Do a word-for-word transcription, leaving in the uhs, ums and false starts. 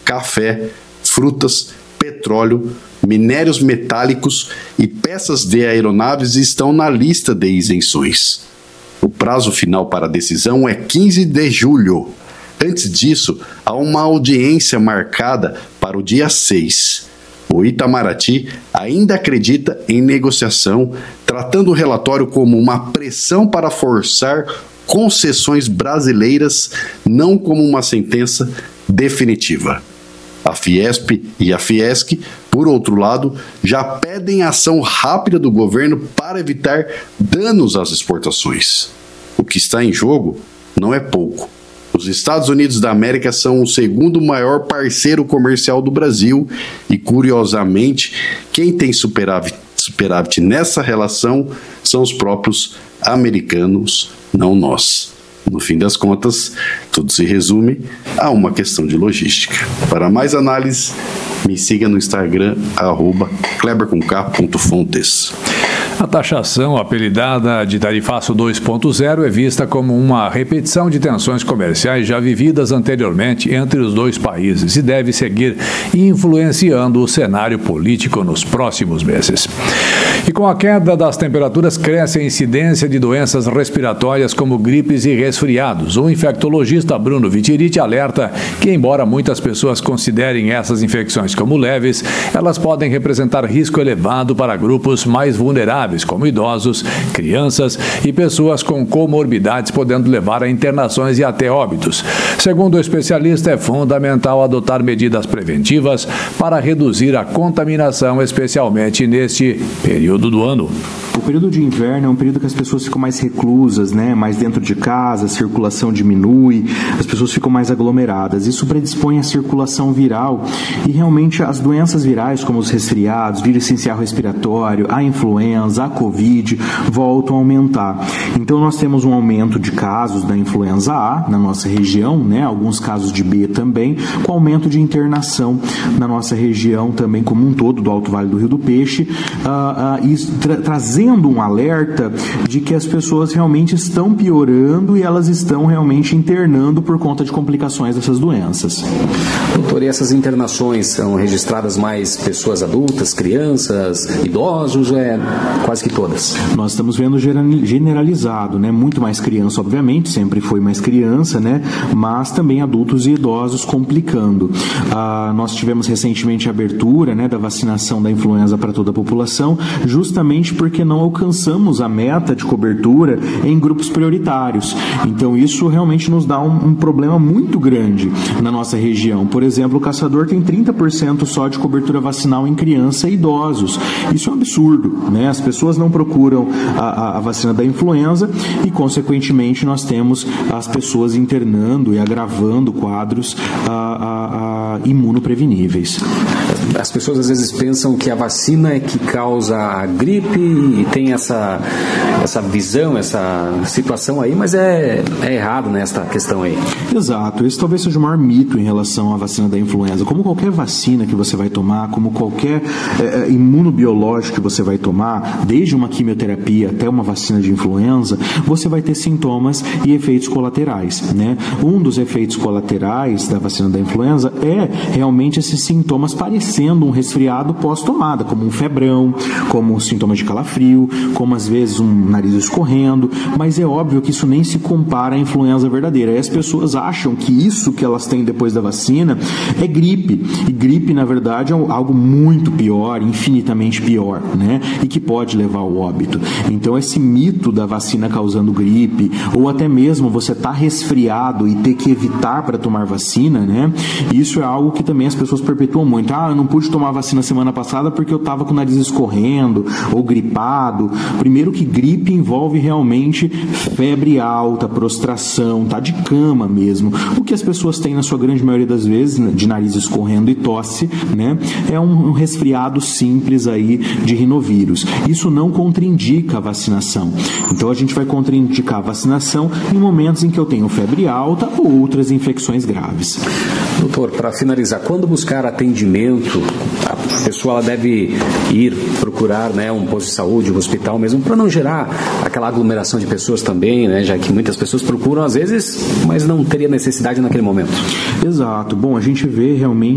café, frutas, petróleo, minérios metálicos e peças de aeronaves estão na lista de isenções. O prazo final para a decisão é quinze de julho. Antes disso, há uma audiência marcada para o dia seis. O Itamaraty ainda acredita em negociação, tratando o relatório como uma pressão para forçar concessões brasileiras, não como uma sentença definitiva. A Fiesp e a Fiesc, por outro lado, já pedem ação rápida do governo para evitar danos às exportações. O que está em jogo não é pouco. Os Estados Unidos da América são o segundo maior parceiro comercial do Brasil e, curiosamente, quem tem superávit, superávit nessa relação são os próprios americanos, não nós. No fim das contas, tudo se resume a uma questão de logística. Para mais análise, me siga no Instagram, arroba kleber com k ponto fontes. A taxação, apelidada de tarifaço dois ponto zero, é vista como uma repetição de tensões comerciais já vividas anteriormente entre os dois países e deve seguir influenciando o cenário político nos próximos meses. E com a queda das temperaturas, cresce a incidência de doenças respiratórias como gripes e resfriados. O infectologista Bruno Vitiriti alerta que, embora muitas pessoas considerem essas infecções como leves, elas podem representar risco elevado para grupos mais vulneráveis, como idosos, crianças e pessoas com comorbidades, podendo levar a internações e até óbitos. Segundo o especialista, é fundamental adotar medidas preventivas para reduzir a contaminação, especialmente neste período do ano. O período de inverno é um período que as pessoas ficam mais reclusas, né? Mais dentro de casa, a circulação diminui, as pessoas ficam mais aglomeradas. Isso predispõe à circulação viral e realmente as doenças virais, como os resfriados, vírus essencial respiratório, a influenza, a Covid, voltam a aumentar. Então nós temos um aumento de casos da influenza A na nossa região, né? Alguns casos de B também, com aumento de internação na nossa região também como um todo, do Alto Vale do Rio do Peixe, uh, uh, e tra- trazendo um alerta de que as pessoas realmente estão piorando e elas estão realmente internando por conta de complicações dessas doenças. Doutor, e essas internações são registradas mais pessoas adultas, crianças, idosos, é quase que todas? Nós estamos vendo generalizado, né? Muito mais criança, obviamente, sempre foi mais criança, né? Mas também adultos e idosos complicando. Ah, nós tivemos recentemente a abertura, né, da vacinação da influenza para toda a população, justamente porque não alcançamos a meta de cobertura em grupos prioritários. Então isso realmente nos dá um, um problema muito grande na nossa região. Por exemplo, o Caçador tem trinta por cento só de cobertura vacinal em criança e idosos. Isso é um absurdo, né? As pessoas não procuram a, a, a vacina da influenza e, consequentemente, nós temos as pessoas internando e agravando quadros a, a, a imunopreveníveis. As pessoas às vezes pensam que a vacina é que causa a gripe e tem essa, essa visão, essa situação aí, mas é, é errado nesta questão aí. Exato, esse talvez seja o maior mito em relação à vacina da influenza. Como qualquer vacina que você vai tomar, como qualquer é, imunobiológico que você vai tomar, desde uma quimioterapia até uma vacina de influenza, você vai ter sintomas e efeitos colaterais, né? Um dos efeitos colaterais da vacina da influenza é realmente esses sintomas parecendo um resfriado pós-tomada, como um febrão, como sintomas de calafrio, como às vezes um nariz escorrendo, mas é óbvio que isso nem se compara à influenza verdadeira. E as pessoas acham que isso que elas têm depois da vacina é gripe, e gripe na verdade é algo muito pior, infinitamente pior, né? E que pode levar ao óbito. Então esse mito da vacina causando gripe, ou até mesmo você estar tá resfriado e ter que evitar para tomar vacina, né? Isso é algo que também as pessoas perpetuam muito. Ah, eu não pude tomar vacina semana passada porque eu estava com o nariz escorrendo ou gripado. Primeiro que gripe envolve realmente febre alta, prostração, tá de cama mesmo. O que as pessoas têm na sua grande maioria das vezes, de nariz escorrendo e tosse, né? É um resfriado simples aí de rinovírus. Isso não contraindica a vacinação. Então a gente vai contraindicar a vacinação em momentos em que eu tenho febre alta ou outras infecções graves. Doutor, para finalizar, quando buscar atendimento, a pessoa ela deve ir procurar, né, um posto de saúde, um hospital mesmo, para não gerar aquela aglomeração de pessoas também, né, já que muitas pessoas procuram às vezes, mas não teria necessidade naquele momento. Exato. Bom, a gente vê realmente